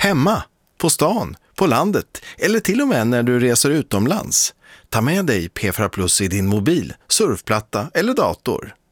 Hemma, på stan, på landet eller till och med när du reser utomlands. Ta med dig P4 Plus i din mobil, surfplatta eller dator.